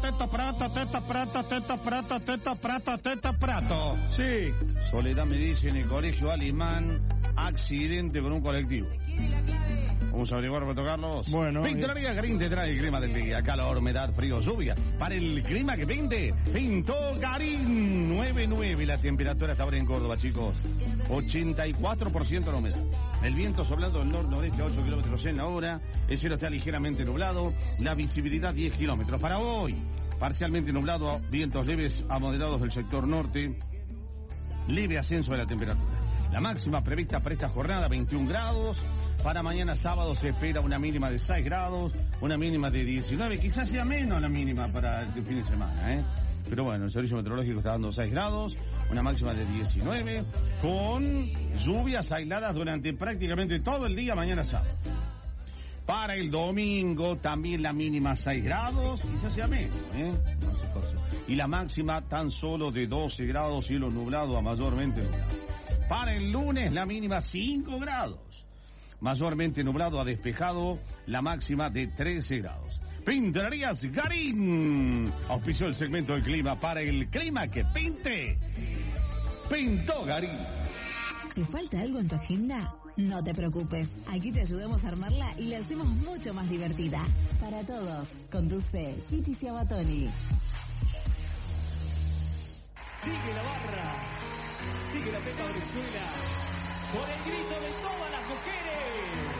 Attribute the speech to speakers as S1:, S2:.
S1: Prato. Sí, Soledad me dice en el colegio alemán, accidente con un colectivo. Vamos a averiguar, Roberto Carlos.
S2: Bueno.
S1: Pintorería Garín te trae el clima del día. Calor, humedad, frío, lluvia. Para el clima que pinte, pintó Garín. 9.9 la temperatura hasta ahora en Córdoba, chicos. 84% la humedad. El viento soplando del nordeste a 8 kilómetros en la hora. El cielo está ligeramente nublado. La visibilidad 10 kilómetros. Para hoy, parcialmente nublado, vientos leves a moderados del sector norte. Leve ascenso de la temperatura. La máxima prevista para esta jornada, 21 grados. Para mañana sábado se espera una mínima de 6 grados, una mínima de 19, quizás sea menos la mínima para el fin de semana, Pero bueno, el servicio meteorológico está dando 6 grados, una máxima de 19, con lluvias aisladas durante prácticamente todo el día mañana sábado. Para el domingo también la mínima 6 grados, quizás sea menos, Y la máxima tan solo de 12 grados, cielo nublado a mayormente nublado. Para el lunes la mínima 5 grados. Mayormente nublado a despejado, la máxima de 13 grados. Pinturerías Garín auspició el segmento del clima. Para el clima que pinte, pintó Garín.
S3: ¿Te falta algo en tu agenda? No te preocupes, aquí te ayudamos a armarla y la hacemos mucho más divertida. Para todos, conduce Titi Ciabatoni.
S4: Sigue la barra, sigue la Pepa Venezuela, por el grito de todas las mujeres.